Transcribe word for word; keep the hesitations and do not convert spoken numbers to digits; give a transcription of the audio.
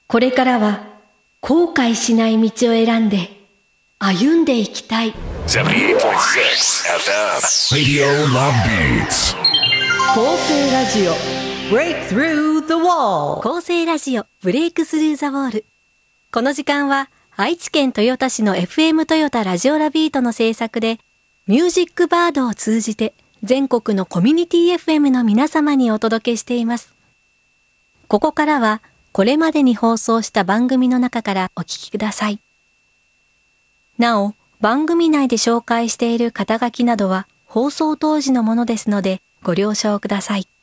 これからは後悔しない道を選んで歩んでいきたい。 セブンティーエイトポイントシックス エフエムRadio Love Beats 構成ラジオ Break Through the Wall 構成ラジオブレイクスルーザウォール。この時間は愛知県豊田市の エフエム トヨタラジオラビートの制作でミュージックバードを通じて全国のコミュニティ エフエム の皆様にお届けしています。ここからはこれまでに放送した番組の中からお聞きください。なお、番組内で紹介している肩書きなどは放送当時のものですのでご了承ください。